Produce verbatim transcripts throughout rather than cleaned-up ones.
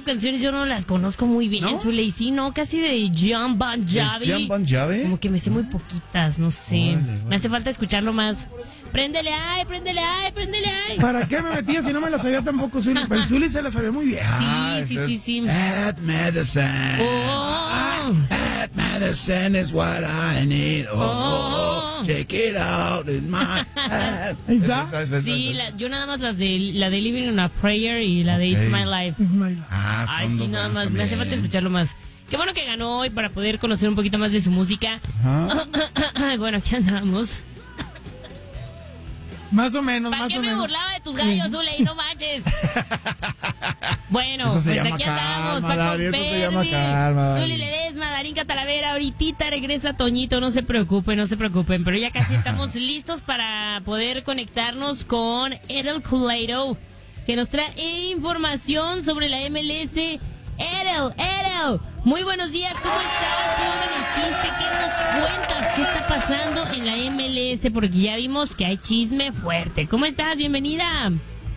canciones yo no las conozco muy bien, ¿No? Zule, y sí, no, casi de John Bon Jovi. ¿John Bon Jovi? Como que me sé muy poquitas, no sé. Órale, órale. Me hace falta escucharlo más. Préndele, ay, préndele, ay, préndele, ay. ¿Para qué me metía si no me la sabía tampoco, Zuli? Pero el Zuli se la sabía muy bien. Ah, sí, ese sí, es sí, sí. That medicine. Oh. That medicine is what I need. Oh, oh, oh. Check it out in my head. Ahí está. Esa, esa, esa, Sí, esa. la- yo nada más las de la de Living on a Prayer y la de Ok. It's My Life. Ismael. Ah, Ay, son sí, dos nada buenas más, me hace falta también. escucharlo más. Qué bueno que ganó hoy para poder conocer un poquito más de su música. Ajá. Bueno, aquí andamos. Más o menos, ¿Para más qué o me menos. burlaba de tus gallos, Zule? No manches. Bueno, Eso se pues llama aquí calma, andamos. Paco Dari, eso se llama Perdi, calma, Dari. Zuli Ledesma, Darín Catalavera. Ahorita regresa Toñito, no se preocupen, no se preocupen. Pero ya casi estamos listos para poder conectarnos con Edel Culeiro, que nos trae información sobre la M L S. Edel, Edel, muy buenos días, ¿cómo estás? ¿Cómo amaneciste? ¿Qué nos cuentas? ¿Qué está pasando en la M L S? Porque ya vimos que hay chisme fuerte. ¿Cómo estás? Bienvenida.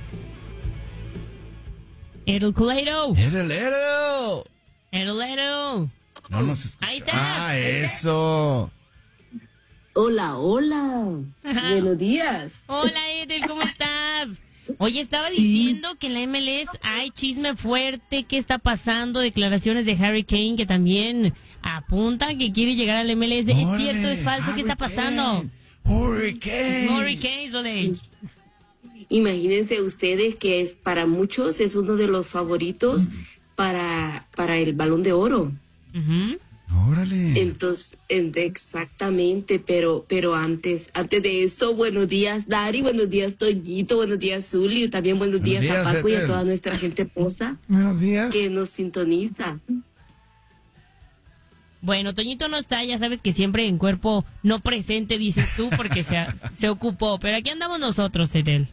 Edel Culeiro. Edel, Edel. Edel, Edel. No nos escucha. Ahí está. Ah, eso. Hola, hola. Buenos días. Hola, Edel, ¿cómo estás? Oye, estaba diciendo que en la M L S hay chisme fuerte. ¿Qué está pasando? Declaraciones de Harry Kane que también apuntan que quiere llegar al M L S. ¿Es Órale, cierto? ¿Es falso? ¿Qué está pasando? Hurricane. Harry Kane, Zule. Imagínense ustedes que es para muchos es uno de los favoritos para, para el Balón de Oro. Ujú. Órale. Entonces, en- exactamente, pero pero antes antes de eso, buenos días, Dari, buenos días, Toñito, buenos días, Zuli, también buenos, Buenos días, días, a Paco y a Ethel. toda nuestra gente hermosa Buenos días. que nos sintoniza. Bueno, Toñito no está, ya sabes que siempre en cuerpo no presente, dices tú, porque se, se ocupó. Pero aquí andamos nosotros, Edel.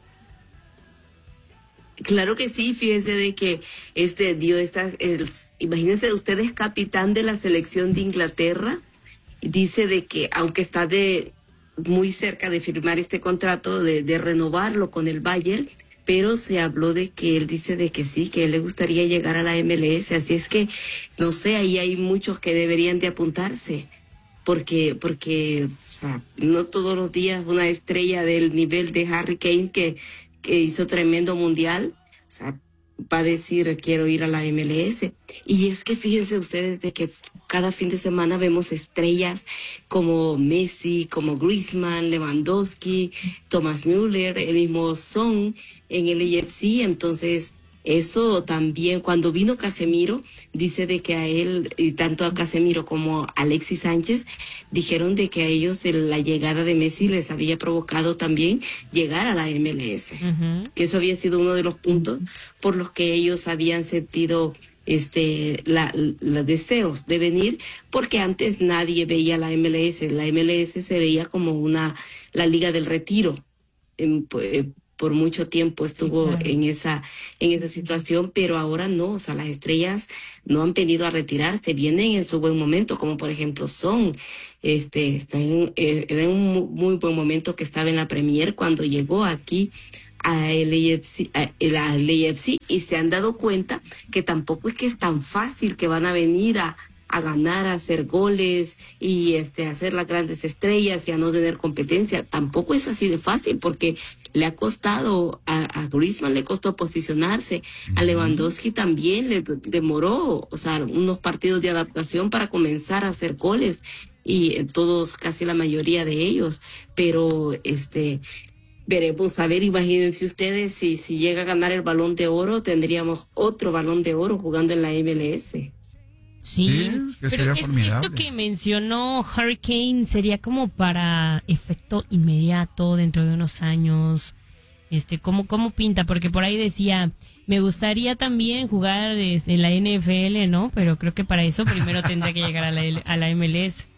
Claro que sí, fíjense de que este dio estas, el- imagínense ustedes, capitán de la selección de Inglaterra, dice de que aunque está de muy cerca de firmar este contrato, de, de renovarlo con el Bayern, pero se habló de que él dice de que sí, que él le gustaría llegar a la M L S, así es que, no sé, ahí hay muchos que deberían de apuntarse. Porque, porque, o sea, no todos los días una estrella del nivel de Harry Kane que, que hizo tremendo mundial, o sea, va a decir quiero ir a la M L S. Y es que fíjense ustedes de que cada fin de semana vemos estrellas como Messi, como Griezmann, Lewandowski, Thomas Müller, el mismo Son en el A F C. Entonces, eso también, cuando vino Casemiro, dice de que a él, y tanto a Casemiro como a Alexis Sánchez, dijeron de que a ellos el- la llegada de Messi les había provocado también llegar a la M L S. Ujú. Que eso había sido uno de los puntos por los que ellos habían sentido este la, los deseos de venir, porque antes nadie veía la M L S. La M L S se veía como una la liga del retiro. En, pues, por mucho tiempo estuvo Sí, claro. en esa en esa situación, pero ahora no, o sea, las estrellas no han venido a retirarse, vienen en su buen momento, como por ejemplo Son, este, está en, eh, era en un mu- muy buen momento que estaba en la Premier cuando llegó aquí a el A F C, a, el- al A F C, y se han dado cuenta que tampoco es que es tan fácil que van a venir a a ganar, a hacer goles y este a hacer las grandes estrellas y a no tener competencia. Tampoco es así de fácil porque le ha costado, a, a Griezmann le costó posicionarse, a Lewandowski también le demoró, o sea, unos partidos de adaptación para comenzar a hacer goles y eh, todos, casi la mayoría de ellos, pero este veremos, a ver, imagínense ustedes si, si llega a ganar el Balón de Oro, tendríamos otro Balón de Oro jugando en la M L S. Sí, Sí, que pero sería es- formidable. esto que mencionó Harry Kane sería como para efecto inmediato dentro de unos años. Este, ¿cómo, cómo pinta? Porque por ahí decía, me gustaría también jugar este, en la N F L, ¿no? Pero creo que para eso primero tendría que llegar a la, L- a la M L S.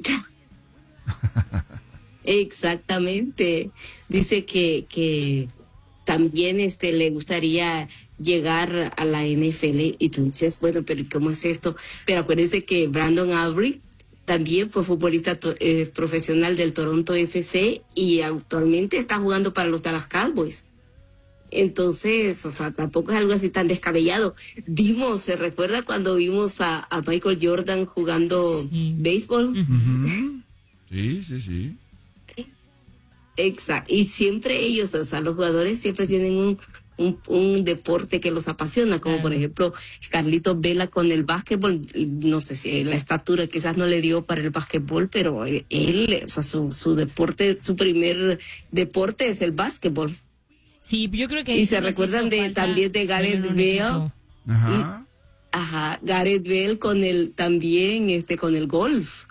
Exactamente. Dice que, que también este le gustaría llegar a la N F L y tú dices, bueno, pero ¿cómo es esto? Pero acuérdense que Brandon Aubrey también fue futbolista to- eh, profesional del Toronto F C y actualmente está jugando para los Dallas Cowboys. Entonces, o sea, tampoco es algo así tan descabellado. Vimos, ¿se recuerda cuando vimos a, a Michael Jordan jugando Sí. béisbol? Ujú. Sí, sí, sí. Exacto. Y siempre ellos, o sea, los jugadores siempre tienen un, un, un deporte que los apasiona, como Claro. por ejemplo Carlitos Vela con el básquetbol. No sé si la estatura quizás no le dio para el básquetbol, pero él, o sea, su, su deporte, su primer deporte es el básquetbol. Sí, yo creo que Y ahí se sí nos recuerdan hizo de- falta también de Gareth tener un Bale. equipo. Ajá. Ajá, Gareth Bale con el, también este, con el golf.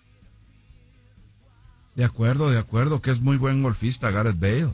De acuerdo, de acuerdo, que es muy buen golfista Gareth Bale.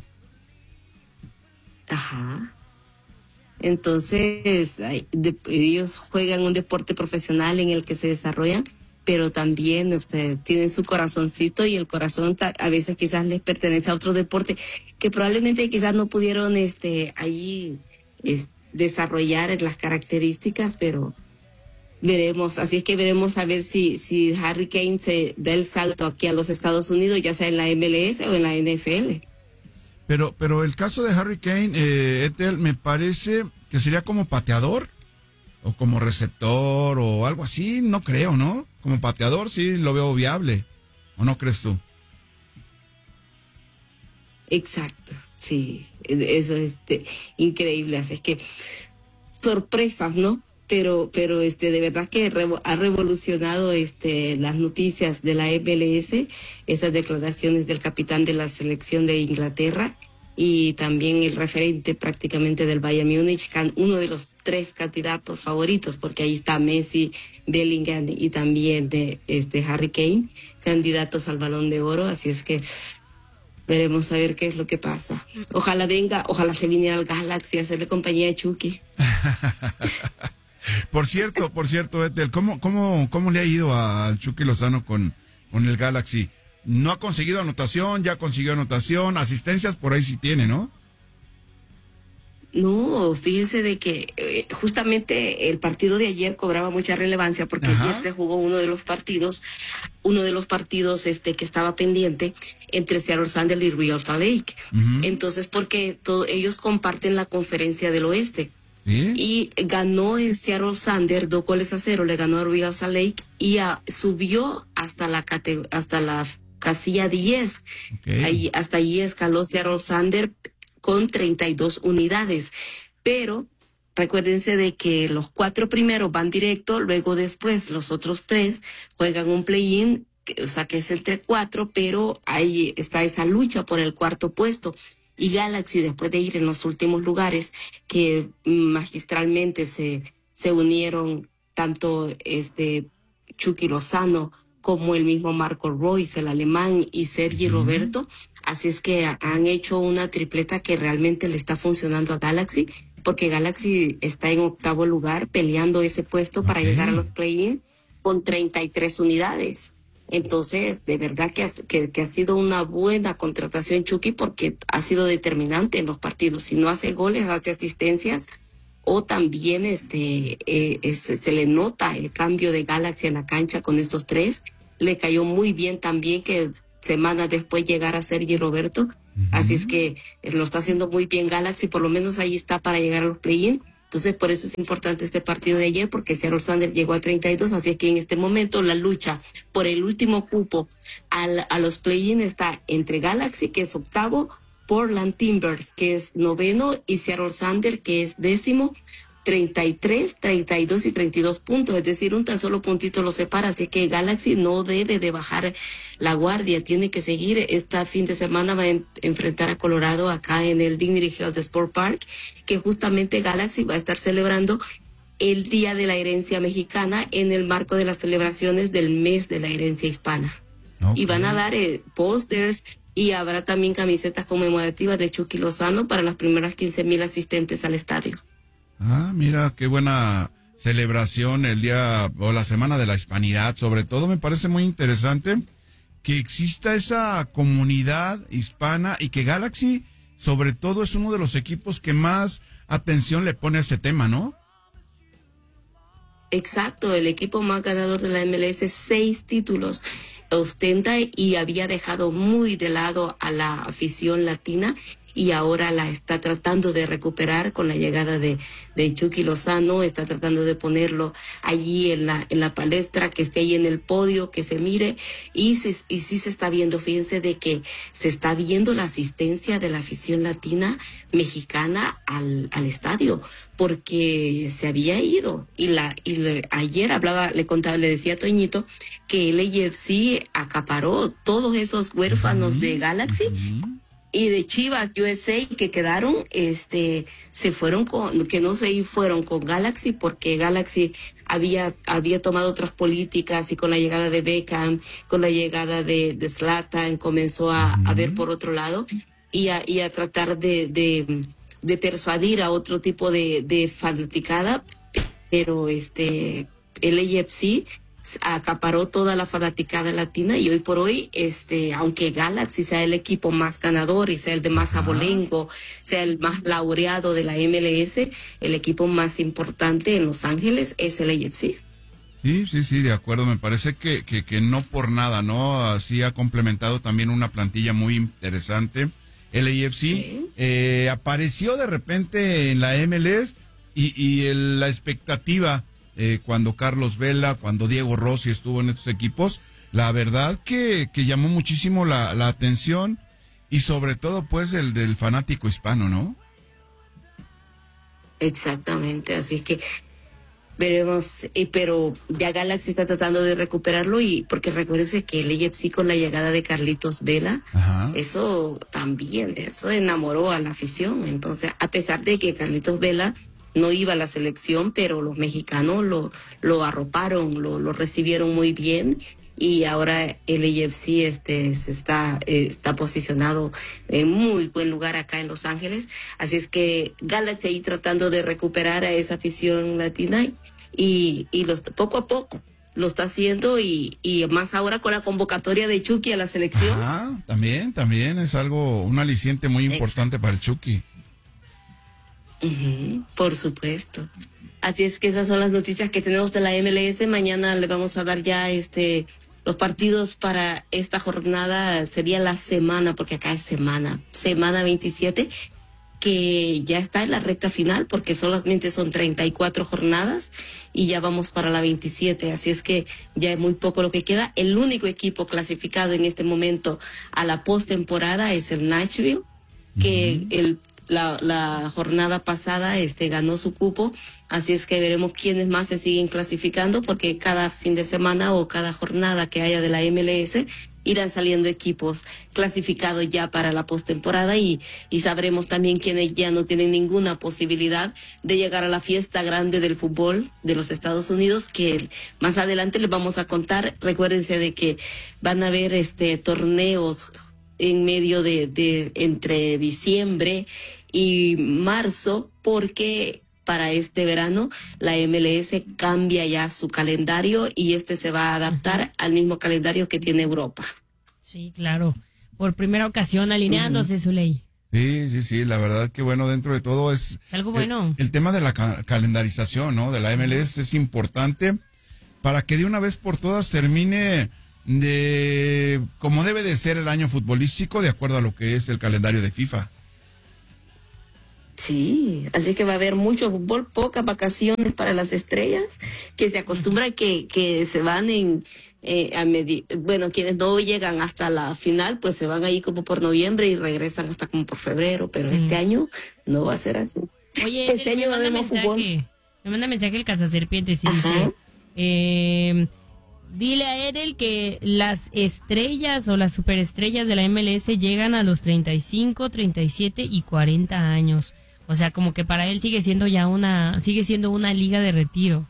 Ajá. Entonces, ay, de- ellos juegan un deporte profesional en el que se desarrollan, pero también ustedes tienen su corazoncito y el corazón ta- a veces quizás les pertenece a otro deporte que probablemente quizás no pudieron este ahí es, desarrollar las características, pero veremos. Así es que veremos a ver si, si Harry Kane se da el salto aquí a los Estados Unidos, ya sea en la M L S o en la N F L. Pero, pero el caso de Harry Kane, eh, Ethel, me parece que sería como pateador o como receptor o algo así, no creo, ¿no? Como pateador sí lo veo viable, ¿o no crees tú? Exacto, sí, eso es este, increíble. Así es que sorpresas, ¿no? Pero, pero este, de verdad que revo- ha revolucionado este las noticias de la M L S, esas declaraciones del capitán de la selección de Inglaterra y también el referente prácticamente del Bayern Múnich, can- uno de los tres candidatos favoritos, porque ahí está Messi, Bellingham y también de este Harry Kane, candidatos al Balón de Oro. Así es que veremos a ver qué es lo que pasa. Ojalá venga, ojalá se viniera al Galaxy a hacerle compañía a Chucky. Por cierto, por cierto, Ethel, ¿cómo, cómo, cómo le ha ido al Chucky Lozano con, con el Galaxy? No ha conseguido anotación, ya consiguió anotación, asistencias por ahí sí tiene, ¿no? No, fíjense de que eh, justamente el partido de ayer cobraba mucha relevancia porque Ajá. ayer se jugó uno de los partidos, uno de los partidos este que estaba pendiente entre Seattle Sounders y Real Salt Lake. Ujú. Entonces, porque todo, ellos comparten la conferencia del oeste. Sí. Y ganó el Seattle Sounders dos goles a cero, le ganó a Real Salt Lake y a, subió hasta la cate- hasta la casilla diez. Ok. Ahí, hasta allí escaló Seattle Sounders con treinta y dos unidades. Pero recuérdense de que los cuatro primeros van directo, luego después los otros tres juegan un play-in, que- o sea que es entre cuatro, pero ahí está esa lucha por el cuarto puesto. Y Galaxy, después de ir en los últimos lugares, que mm, magistralmente se, se unieron tanto este Chucky Lozano como el mismo Marco Royce, el alemán, y Sergi Ujú. Roberto. Así es que ha- han hecho una tripleta que realmente le está funcionando a Galaxy, porque Galaxy está en octavo lugar peleando ese puesto para Ok. llegar a los play-in con treinta y tres unidades. Entonces, de verdad que, has- que, que ha sido una buena contratación Chucky porque ha sido determinante en los partidos. Si no hace goles, hace asistencias o también este eh, es- se le nota el cambio de Galaxy en la cancha con estos tres. Le cayó muy bien también que semanas después llegara Sergi Roberto. Así es que eh, lo está haciendo muy bien Galaxy, por lo menos ahí está para llegar a los play-in. Entonces, por eso es importante este partido de ayer, porque Seattle Sounders llegó a treinta y dos, así es que en este momento la lucha por el último cupo al, a los play-in está entre Galaxy, que es octavo, Portland Timbers, que es noveno, y Seattle Sounders, que es décimo, treinta y tres, treinta y dos y treinta y dos puntos, es decir, un tan solo puntito los separa, así que Galaxy no debe de bajar la guardia, tiene que seguir. Esta fin de semana va a en- enfrentar a Colorado acá en el Dignity Health Sport Park, que justamente Galaxy va a estar celebrando el Día de la Herencia Mexicana en el marco de las celebraciones del mes de la herencia hispana. Ok. Y van a dar eh, pósters y habrá también camisetas conmemorativas de Chucky Lozano para las primeras quince mil asistentes al estadio. Ah, mira, qué buena celebración el día o la semana de la hispanidad. Sobre todo me parece muy interesante que exista esa comunidad hispana y que Galaxy, sobre todo, es uno de los equipos que más atención le pone a ese tema, ¿no? Exacto, el equipo más ganador de la M L S, seis títulos ostenta y había dejado muy de lado a la afición latina y ahora la está tratando de recuperar con la llegada de, de Chucky Lozano, está tratando de ponerlo allí en la, en la palestra, que esté ahí en el podio, que se mire, y, se, y sí se está viendo, fíjense de que se está viendo la asistencia de la afición latina mexicana al, al estadio, porque se había ido, y la y le, ayer hablaba, le contaba, le decía a Toñito que el A F C acaparó todos esos huérfanos uh-huh. de Galaxy uh-huh. y de Chivas U S A que quedaron, este, se fueron con, que no se fueron con Galaxy, porque Galaxy había, había tomado otras políticas, y con la llegada de Beckham, con la llegada de, de Zlatan, comenzó a, uh-huh. a ver por otro lado, y a, y a tratar de, de, de persuadir a otro tipo de, de fanaticada, pero este, el A F C acaparó toda la fanaticada latina, y hoy por hoy, este, aunque Galaxy sea el equipo más ganador y sea el de más abolengo, sea el más laureado de la M L S, el equipo más importante en Los Ángeles es el A F C. Sí, sí, sí, de acuerdo. Me parece que, que, que no por nada, ¿no? Así ha complementado también una plantilla muy interesante. El A F C ¿sí? eh, apareció de repente en la M L S, y, y el, la expectativa Eh, cuando Carlos Vela, cuando Diego Rossi estuvo en estos equipos, la verdad que, que llamó muchísimo la, la atención, y sobre todo pues el del fanático hispano, ¿no? Exactamente, así es que veremos, eh, pero ya Galaxy está tratando de recuperarlo, y porque recuérdense que el A F C con la llegada de Carlitos Vela, Ajá. eso también, eso enamoró a la afición. Entonces, a pesar de que Carlitos Vela no iba a la selección, pero los mexicanos lo, lo arroparon, lo, lo recibieron muy bien, y ahora el A F C este, se está, eh, está posicionado en muy buen lugar acá en Los Ángeles. Así es que Galaxy ahí tratando de recuperar a esa afición latina, y, y los, poco a poco lo está haciendo, y, y más ahora con la convocatoria de Chucky a la selección. Ah, también, también es algo, un aliciente muy importante Exacto. para el Chucky. Uh-huh, por supuesto. Así es que esas son las noticias que tenemos de la M L S. Mañana le vamos a dar ya este los partidos para esta jornada. Sería la semana, porque acá es semana, semana veintisiete, que ya está en la recta final, porque solamente son treinta y cuatro jornadas, y ya vamos para la veintisiete. Así es que ya es muy poco lo que queda. El único equipo clasificado en este momento a la postemporada es el Nashville, que uh-huh. el La, la jornada pasada este ganó su cupo, así es que veremos quiénes más se siguen clasificando, porque cada fin de semana o cada jornada que haya de la M L S irán saliendo equipos clasificados ya para la postemporada, y, y sabremos también quiénes ya no tienen ninguna posibilidad de llegar a la fiesta grande del fútbol de los Estados Unidos, que más adelante les vamos a contar. Recuérdense de que van a haber este torneos en medio de, de entre diciembre y marzo, porque para este verano la M L S cambia ya su calendario, y este se va a adaptar uh-huh. al mismo calendario que tiene Europa. Sí, claro, por primera ocasión alineándose, uh-huh. Zuley. Sí, sí, sí, la verdad que bueno, dentro de todo es algo bueno. El, el tema de la ca- calendarización, ¿no? De la M L S es importante para que de una vez por todas termine de como debe de ser el año futbolístico, de acuerdo a lo que es el calendario de FIFA. Sí, así que va a haber mucho fútbol, pocas vacaciones para las estrellas, que se acostumbra que, que se van en, eh, a medi- bueno, quienes no llegan hasta la final, pues se van ahí como por noviembre y regresan hasta como por febrero, pero sí. este año no va a ser así. Oye, este año va a haber más fútbol. Me manda mensaje el Cazaserpientes y dice, eh, dile a Edel que las estrellas o las superestrellas de la M L S llegan a los treinta y cinco, treinta y siete y cuarenta años. O sea, como que para él sigue siendo ya una, sigue siendo una liga de retiro.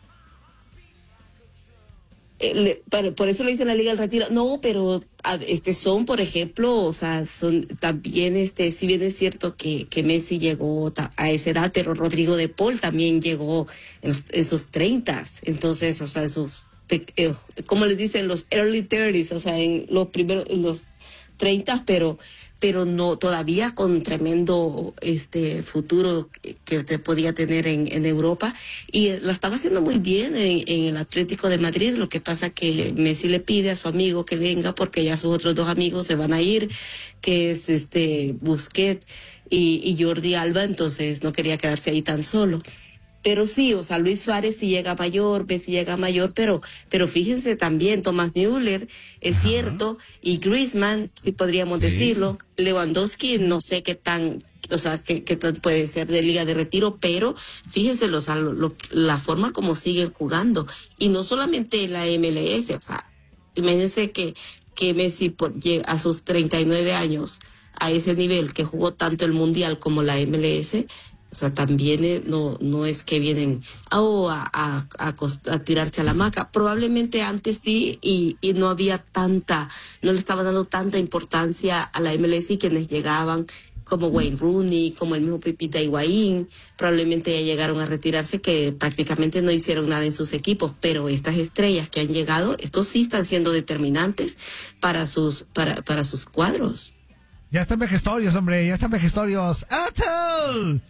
Eh, le, por, por eso le dicen la liga del retiro. No, pero a, este son, por ejemplo, o sea, son también, este, si bien es cierto que, que Messi llegó ta, a esa edad, pero Rodrigo de Paul también llegó en, los, en sus treintas. Entonces, o sea, sus, eh, como les dicen, los early thirties, o sea, en los primeros, en los treinta, pero pero no todavía con tremendo este futuro que, que usted podía tener en, en Europa, y lo estaba haciendo muy bien en, en el Atlético de Madrid. Lo que pasa que Messi le pide a su amigo que venga porque ya sus otros dos amigos se van a ir, que es este Busquets y, y Jordi Alba, entonces no quería quedarse ahí tan solo. Pero sí, o sea, Luis Suárez sí llega mayor, Messi llega mayor, pero pero fíjense también, Thomas Müller, es Ajá. cierto, y Griezmann, sí podríamos sí. decirlo, Lewandowski, no sé qué tan, o sea, qué, qué tan puede ser de liga de retiro, pero fíjense o sea, lo, lo, la forma como siguen jugando, y no solamente la M L S, o sea, imagínense que, que Messi por, a sus treinta y nueve años, a ese nivel, que jugó tanto el Mundial como la M L S, o sea, también eh, no no es que vienen oh, a, a, a, a tirarse a la hamaca. Probablemente antes sí, y, y no había tanta, no le estaban dando tanta importancia a la M L S, y quienes llegaban, como Wayne Rooney, como el mismo Pepita Higuaín, probablemente ya llegaron a retirarse, que prácticamente no hicieron nada en sus equipos. Pero estas estrellas que han llegado, estos sí están siendo determinantes para sus, para, para sus cuadros. Ya están vejestorios, hombre, ya están vejestorios. ¡Atul!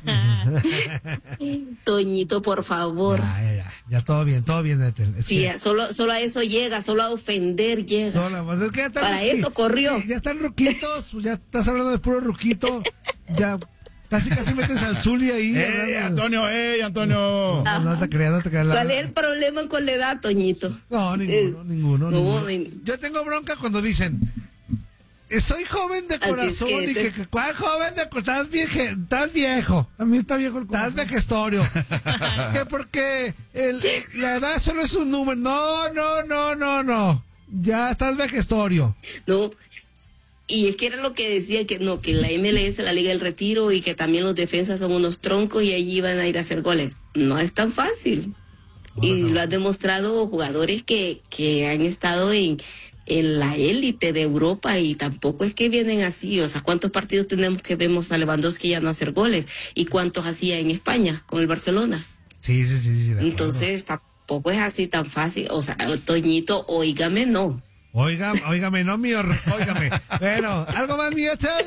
Toñito, por favor. Ya, ya, ya, ya todo bien, todo bien, Ethel. Es sí, que... solo, solo a eso llega, solo a ofender llega. Solo, pues es que ya están Para ruqui... eso corrió. Ya están ruquitos, ya estás hablando de puro ruquito. Ya casi casi metes al Zuli ahí. ¡Ey, Antonio, ey, Antonio! No, no te creas, no te creas. ¿Cuál la... es el problema con la edad, Toñito? No, ninguno, eh, ninguno. No, ninguno. Me... Yo tengo bronca cuando dicen... Soy joven de corazón, es que y que, que ¿cuál joven de corazón? Estás viejo, estás viejo. También está viejo el corazón. Estás vejestorio. Que porque el, la edad solo es un número. No, no, no, no, no. Ya estás vejestorio. No, y es que era lo que decía, que no, que la M L S, la Liga del Retiro, y que también los defensas son unos troncos y allí van a ir a hacer goles. No es tan fácil. No, y no. Lo han demostrado jugadores que, que han estado en... en la élite de Europa, y tampoco es que vienen así. O sea, ¿cuántos partidos tenemos que vemos a Lewandowski ya no hacer goles? ¿Y cuántos hacía en España con el Barcelona? Sí, sí, sí. sí Entonces tampoco es así tan fácil. O sea, Toñito, óigame, no. Oiga, óigame, no, mío, óigame. Bueno, ¿algo más, mío, Chal?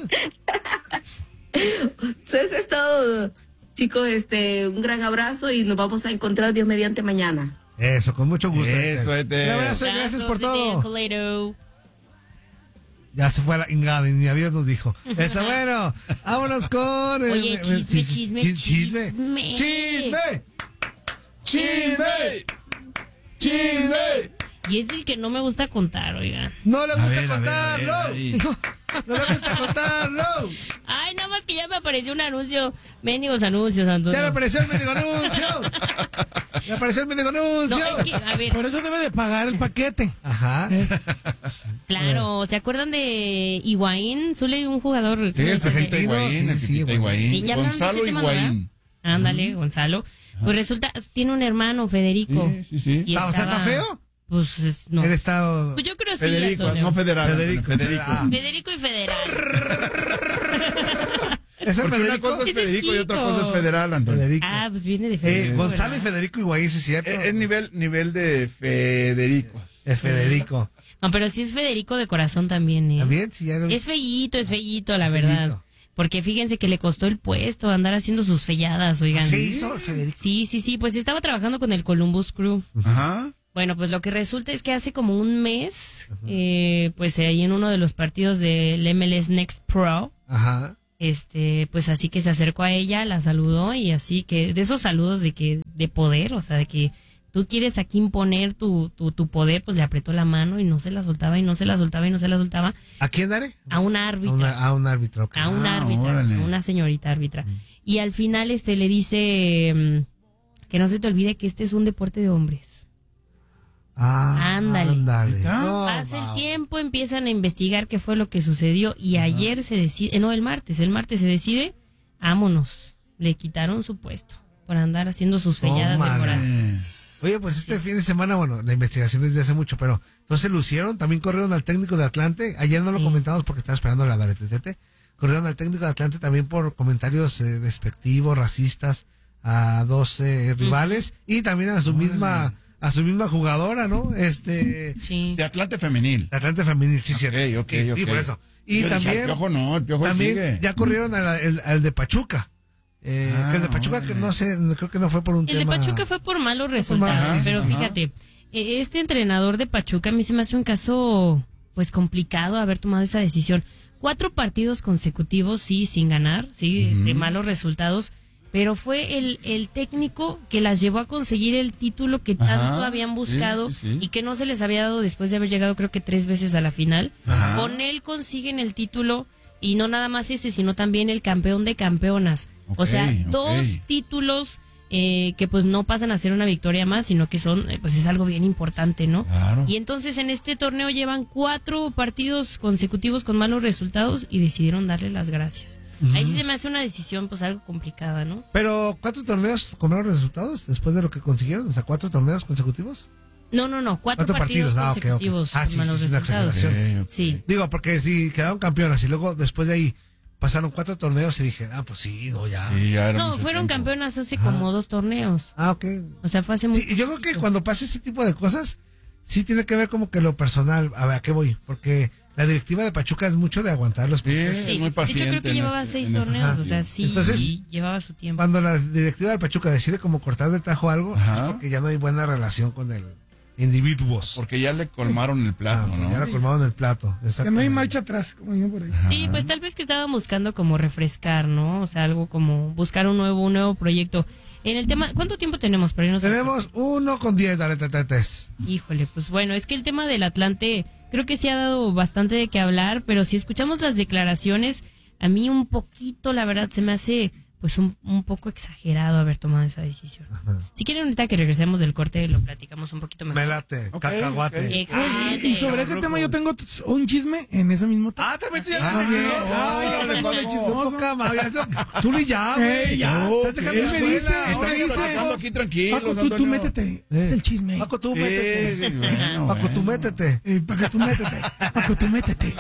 Eso es todo, chicos. Este, un gran abrazo y nos vamos a encontrar, Dios mediante, mañana. Eso, con mucho gusto. Eso, Ethel. Un abrazo y gracias por todo. Ya se fue la ingada y ni Dios nos dijo. Está bueno. Vámonos con... Oye, el, chisme, el, chisme, chisme, chisme. Chisme. Chisme. Chisme. Y es el que no me gusta contar, oiga. No le gusta ver, contarlo. A ver, a ver, no. no le gusta contarlo. Ay, nada más que ya me apareció un anuncio. Mendigos anuncios, Antonio. Ya me apareció el mendigo anuncio. Me apareció el mendigo anuncio. No, es que, a ver. Por eso debe de pagar el paquete. Ajá. ¿Eh? Claro, ¿se acuerdan de Higuaín? Zule, un jugador. Sí, el Pepita Higuaín, el sí, Pepita sí, Higuaín. Sí, Gonzalo Higuaín. Ándale, Gonzalo. Pues resulta, tiene un hermano, Federico. Sí, sí, sí. Y ¿Está estaba, feo? Pues es- no. Él está... Pues yo creo sí, Federico, Antonio. no federal. Federico. Federico. Ah. Federico y Federal. ¿Es el Porque una Federico? cosa es Ese es Federico y otra Kiko. cosa es federal, Antonio. Federico. Ah, pues viene de Eh, Federico. Gonzalo y ¿verdad? Federico Higuaín, sí es cierto. Es, es nivel, nivel de Federico. Es Federico. No, pero sí es Federico de corazón también, ¿eh? ¿También? Sí, ya lo... Es feíto, es feíto, la verdad. Feíto. Porque fíjense que le costó el puesto andar haciendo sus felladas, oigan. ¿Se hizo el Federico? Sí, sí, sí, pues estaba trabajando con el Columbus Crew. Ajá. Bueno, pues lo que resulta es que hace como un mes, eh, pues ahí en uno de los partidos del M L S Next Pro, Ajá. este, pues así que se acercó a ella, la saludó y así que, de esos saludos de que, de poder, o sea, de que tú quieres aquí imponer tu, tu, tu poder, pues le apretó la mano y no se la soltaba y no se la soltaba y no se la soltaba ¿A quién daré? a una árbitra. A, una, a un árbitro. ok. A un Ah, árbitra, órale. a una señorita árbitra. Y al final este le dice mm, que no se te olvide que este es un deporte de hombres. Ah, Ándale. ándale. ¿Ah? No, Pasa wow. el tiempo, empiezan a investigar qué fue lo que sucedió y ayer se decide, eh, no, el martes, el martes se decide, vámonos. Le quitaron su puesto por andar haciendo sus felladas de Tómala. corazón. Oye, pues este fin de semana, bueno, la investigación es de hace mucho, pero entonces lucieron, también corrieron al técnico de Atlante, ayer no lo Sí. comentamos porque estaba esperando la T corrieron al técnico de Atlante también por comentarios eh, despectivos, racistas a dos eh, rivales y también a su misma a su misma jugadora, ¿no? Este Sí. De Atlante Femenil. de Atlante femenil, sí, Ok, cierto. ok, Sí, ok. sí, por eso. Y Yo dije, también, el Piojo no, el Piojo también sigue. ya corrieron al, al- al de Pachuca. Eh, Ah, que el de Pachuca, que órale. no sé, no- creo que no fue por un El de tema. Pachuca fue por malos resultados, Ajá, pero ajá. fíjate, eh, este entrenador de Pachuca a mí se me hace un caso pues complicado haber tomado esa decisión. Cuatro partidos consecutivos, sí, sin ganar, sí, este, malos resultados, pero fue el, el técnico que las llevó a conseguir el título que Ajá, tanto habían buscado sí, sí, sí. y que no se les había dado después de haber llegado creo que tres veces a la final. Ajá. Con él consiguen el título y no nada más ese, sino también el campeón de campeonas. o Ok, sea, ok. dos títulos eh, que pues no pasan a ser una victoria más, sino que son, eh, pues es algo bien importante, ¿no? Claro. Y entonces en este torneo llevan cuatro partidos consecutivos con malos resultados y decidieron darle las gracias. Ahí sí se me hace una decisión pues algo complicada, ¿no? Pero, ¿cuatro torneos con malos resultados después de lo que consiguieron? O sea, ¿cuatro torneos consecutivos? No, no, no, cuatro, Cuatro partidos, partidos, ah, ok, ok. consecutivos Ah, con sí, malos sí, es una resultados. exageración. Ok, ok. Sí. Digo, porque si quedaron campeonas y luego después de ahí pasaron cuatro torneos y dije, ah, pues sí, no, ya. Sí, ya era No, mucho fueron tiempo. campeonas hace Ajá. como dos torneos. Ah, ok. O sea, fue hace muy Sí, y yo creo que poquito. cuando pasa ese tipo de cosas, sí tiene que ver como que lo personal. A ver, ¿a qué voy? Porque la directiva de Pachuca es mucho de aguantar los Sí, procesos. Sí, muy de paciente hecho creo que en llevaba ese- seis en ese torneos, o sea, sentido. sí, Entonces, llevaba su tiempo. Cuando la directiva de Pachuca decide como cortar de tajo algo, Ajá. es porque ya no hay buena relación con el individuos. Porque ya le colmaron el plato, Ah, ¿no? Ya la colmaron el plato. Que no hay marcha atrás, como digo por ahí. Sí, pues tal vez que estaban buscando como refrescar, ¿no? O sea, algo como buscar un nuevo, un nuevo proyecto. En el tema, ¿cuánto tiempo tenemos para irnos a- Tenemos uno con diez, dale, tetetes. Híjole, pues bueno, es que el tema del Atlante creo que sí ha dado bastante de qué hablar, pero si escuchamos las declaraciones, a mí un poquito, la verdad, se me hace pues un, un poco exagerado haber tomado esa decisión. Si quieren ahorita que regresemos del corte, lo platicamos un poquito mejor. Me late, Ok, cacahuate. ok. Excelente. Y sobre ese tema yo tengo t- un chisme en ese mismo tema. Ah, también te Ah, bien. Ay, Ay, no, no, no, chismoso. no. Poca madre, es lo que- Tú le llamas, Eh, güey. ya. No, estás dejando Él la me escuela. dice, él Ahora me ya dice. Estamos aquí tranquilos, Paco, tú, tú Antonio. métete. Eh. Es el chisme. Paco, tú Sí, métete. sí, bueno, Paco, tú bueno. métete. Eh, Paco, tú métete. Paco, tú métete.